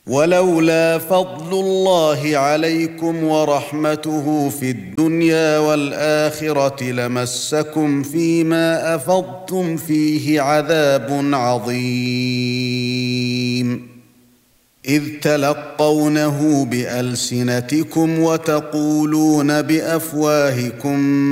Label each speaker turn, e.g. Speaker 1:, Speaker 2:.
Speaker 1: ولولا فضل الله عليكم ورحمته في الدنيا والآخرة لمسكم فيما أفضتم فيه عذاب عظيم إذ تلقونه بألسنتكم وتقولون بأفواهكم